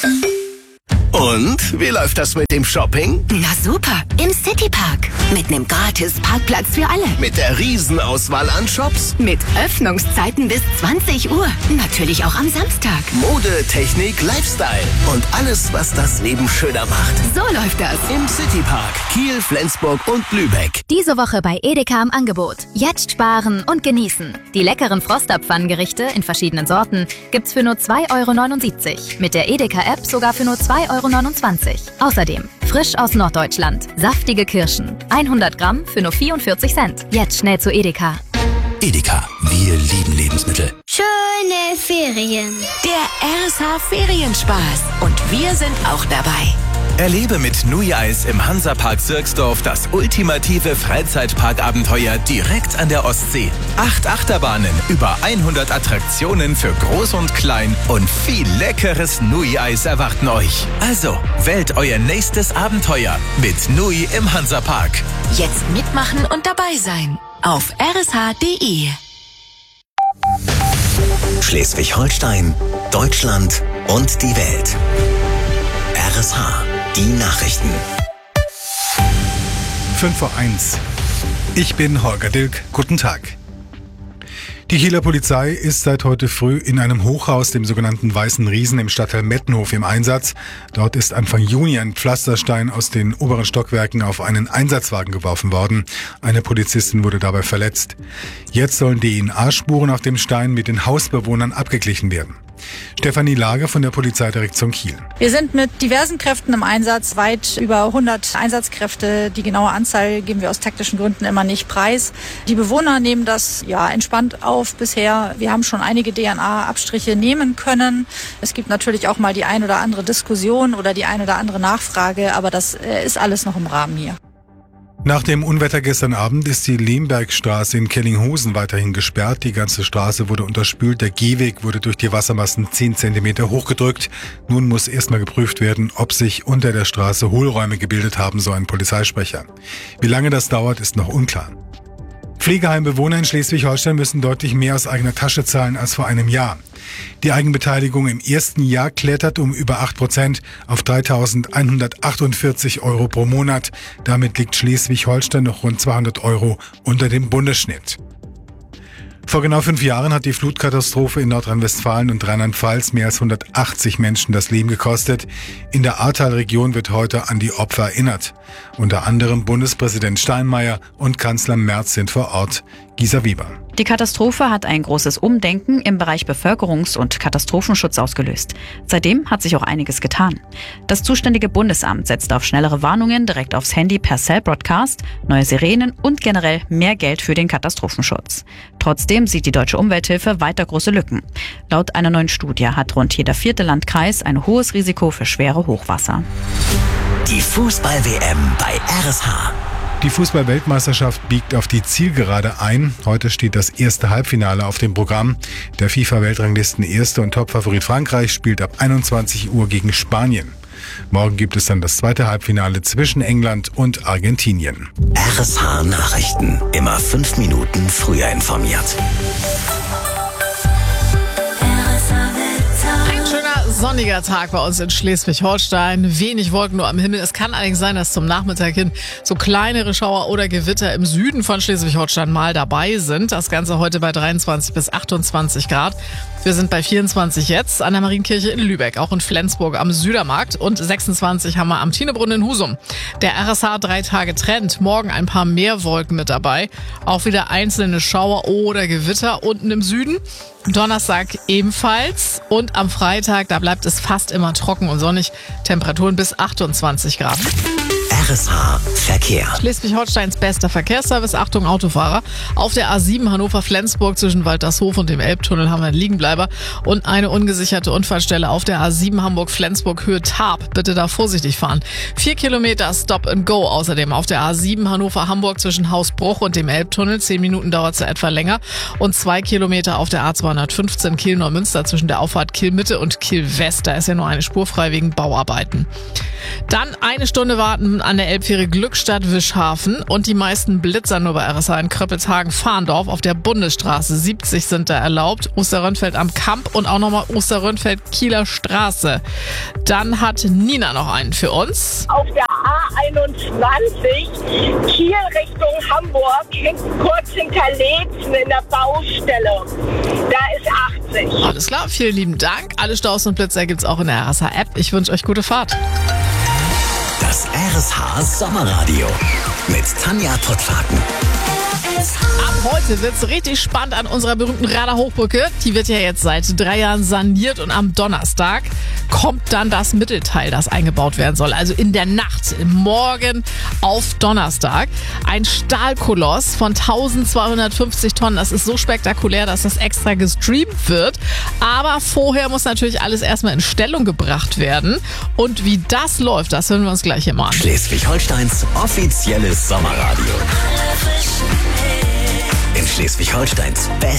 Und, wie läuft das mit dem Shopping? Na super, im Citypark. Mit einem gratis Parkplatz für alle. Mit der Riesenauswahl an Shops? Mit Öffnungszeiten bis 20 Uhr. Natürlich auch am Samstag. Mode, Technik, Lifestyle und alles, was das Leben schöner macht. So läuft das. Im Citypark, Kiel, Flensburg und Lübeck. Diese Woche bei Edeka im Angebot. Jetzt sparen und genießen. Die leckeren Froster-Pfannengerichte in verschiedenen Sorten gibt's für nur 2,79 €. Mit der Edeka-App sogar für nur 2,29 €. Außerdem frisch aus Norddeutschland. Saftige Kirschen. 100 Gramm für nur 44 Cent. Jetzt schnell zu Edeka. Edeka, wir lieben Lebensmittel. Schöne Ferien. Der RSH Ferienspaß. Und wir sind auch dabei. Erlebe mit NUI-Eis im Hansapark Sirksdorf das ultimative Freizeitparkabenteuer direkt an der Ostsee. 8 Achterbahnen, über 100 Attraktionen für Groß und Klein und viel leckeres NUI-Eis erwarten euch. Also, wählt euer nächstes Abenteuer mit NUI im Hansapark. Jetzt mitmachen und dabei sein. Auf rsh.de. Schleswig-Holstein, Deutschland und die Welt. RSH, die Nachrichten. 5:01 Ich bin Holger Dilk. Guten Tag. Die Kieler Polizei ist seit heute früh in einem Hochhaus, dem sogenannten Weißen Riesen im Stadtteil Mettenhof, im Einsatz. Dort ist Anfang Juni ein Pflasterstein aus den oberen Stockwerken auf einen Einsatzwagen geworfen worden. Eine Polizistin wurde dabei verletzt. Jetzt sollen DNA-Spuren auf dem Stein mit den Hausbewohnern abgeglichen werden. Stefanie Lager von der Polizeidirektion Kiel. Wir sind mit diversen Kräften im Einsatz, weit über 100 Einsatzkräfte. Die genaue Anzahl geben wir aus taktischen Gründen immer nicht preis. Die Bewohner nehmen das entspannt auf bisher. Wir haben schon einige DNA-Abstriche nehmen können. Es gibt natürlich auch mal die ein oder andere Diskussion oder die ein oder andere Nachfrage, aber das ist alles noch im Rahmen hier. Nach dem Unwetter gestern Abend ist die Lembergstraße in Kellinghusen weiterhin gesperrt. Die ganze Straße wurde unterspült. Der Gehweg wurde durch die Wassermassen 10 Zentimeter hochgedrückt. Nun muss erstmal geprüft werden, ob sich unter der Straße Hohlräume gebildet haben, so ein Polizeisprecher. Wie lange das dauert, ist noch unklar. Pflegeheimbewohner in Schleswig-Holstein müssen deutlich mehr aus eigener Tasche zahlen als vor einem Jahr. Die Eigenbeteiligung im ersten Jahr klettert um über 8% auf 3.148 € pro Monat. Damit liegt Schleswig-Holstein noch rund 200 € unter dem Bundesschnitt. Vor genau 5 Jahren hat die Flutkatastrophe in Nordrhein-Westfalen und Rheinland-Pfalz mehr als 180 Menschen das Leben gekostet. In der Ahrtal-Region wird heute an die Opfer erinnert. Unter anderem Bundespräsident Steinmeier und Kanzler Merz sind vor Ort. Gisa Weber. Die Katastrophe hat ein großes Umdenken im Bereich Bevölkerungs- und Katastrophenschutz ausgelöst. Seitdem hat sich auch einiges getan. Das zuständige Bundesamt setzt auf schnellere Warnungen direkt aufs Handy per Cell-Broadcast, neue Sirenen und generell mehr Geld für den Katastrophenschutz. Trotzdem sieht die Deutsche Umwelthilfe weiter große Lücken. Laut einer neuen Studie hat rund jeder 4. Landkreis ein hohes Risiko für schwere Hochwasser. Die Fußball-WM bei RSH. Die Fußball-Weltmeisterschaft biegt auf die Zielgerade ein. Heute steht das erste Halbfinale auf dem Programm. Der FIFA-Weltranglisten-Erste und Topfavorit Frankreich spielt ab 21 Uhr gegen Spanien. Morgen gibt es dann das zweite Halbfinale zwischen England und Argentinien. RSH Nachrichten. Immer 5 Minuten früher informiert. Sonniger Tag bei uns in Schleswig-Holstein. Wenig Wolken nur am Himmel. Es kann allerdings sein, dass zum Nachmittag hin so kleinere Schauer oder Gewitter im Süden von Schleswig-Holstein mal dabei sind. Das Ganze heute bei 23 bis 28 Grad. Wir sind bei 24 jetzt an der Marienkirche in Lübeck, auch in Flensburg am Südermarkt und 26 haben wir am Tinebrunnen in Husum. Der RSH 3-Tage-Trend. Morgen ein paar mehr Wolken mit dabei. Auch wieder einzelne Schauer oder Gewitter unten im Süden. Donnerstag ebenfalls und am Freitag, da bleibt es fast immer trocken und sonnig. Temperaturen bis 28 Grad. RSH Verkehr. Schleswig-Holsteins bester Verkehrsservice. Achtung, Autofahrer. Auf der A7 Hannover-Flensburg zwischen Waltershof und dem Elbtunnel haben wir einen Liegenbleiber und eine ungesicherte Unfallstelle auf der A7 Hamburg-Flensburg Höhe Tarp. Bitte da vorsichtig fahren. 4 Kilometer Stop and Go außerdem auf der A7 Hannover-Hamburg zwischen Hausbruch und dem Elbtunnel. 10 Minuten dauert es etwa länger. Und 2 Kilometer auf der A215 Kiel-Neumünster zwischen der Auffahrt Kiel-Mitte und Kiel-West. Da ist ja nur eine Spur frei wegen Bauarbeiten. Dann eine Stunde warten an der Elbfähre Glückstadt-Wischhafen und die meisten Blitzer nur bei RSA in Kröppelshagen-Fahndorf. Auf der Bundesstraße 70 sind da erlaubt. Osterrönfeld am Kamp und auch nochmal Osterrönfeld-Kieler Straße. Dann hat Nina noch einen für uns. Auf der A21 Kiel Richtung Hamburg, kurz hinter Leetzen in der Baustelle. Da ist 80. Alles klar, vielen lieben Dank. Alle Staus und Blitzer gibt's auch in der RSA-App. Ich wünsche euch gute Fahrt. Das RSH Sommerradio mit Tanja Pottwagen. Ab heute wird's richtig spannend an unserer berühmten Rader Hochbrücke. Die wird ja jetzt seit 3 Jahren saniert und am Donnerstag kommt dann das Mittelteil, das eingebaut werden soll. Also in der Nacht, morgen auf Donnerstag. Ein Stahlkoloss von 1250 Tonnen. Das ist so spektakulär, dass das extra gestreamt wird. Aber vorher muss natürlich alles erstmal in Stellung gebracht werden. Und wie das läuft, das hören wir uns gleich hier mal an. Schleswig-Holsteins offizielles Sommerradio. In Schleswig-Holsteins Best